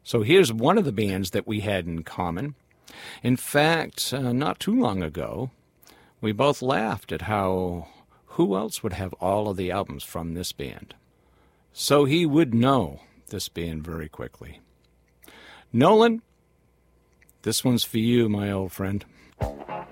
So here's one of the bands that we had in common. In fact, not too long ago, we both laughed at how who else would have all of the albums from this band. So he would know this band very quickly. Nolan, this one's for you, my old friend.